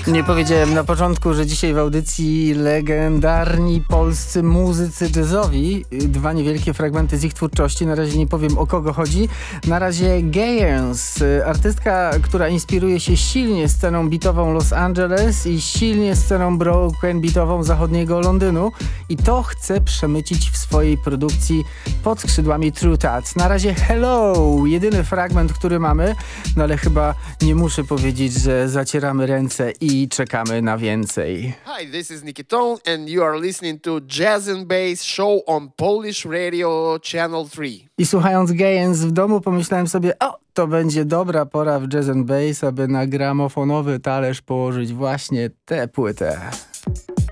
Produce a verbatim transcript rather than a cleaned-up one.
Nie powiedziałem na początku, że dzisiaj w audycji legendarni polscy muzycy jazzowi. Dwa niewielkie fragmenty z ich twórczości. Na razie nie powiem, o kogo chodzi. Na razie Gayans, artystka, która inspiruje się silnie sceną beatową Los Angeles i silnie sceną broken beatową zachodniego Londynu. I to chce przemycić w swojej produkcji pod skrzydłami True Tats. Na razie Hello, jedyny fragment, który mamy, no ale chyba nie muszę powiedzieć, że zacieramy ręce i czekamy na więcej. Hi, this is Nikiton and you are listening to Jazz and Bass Show on Polish Radio Channel three. I słuchając Gayans w domu pomyślałem sobie, o, to będzie dobra pora w Jazz and Bass, aby na gramofonowy talerz położyć właśnie tę płytę.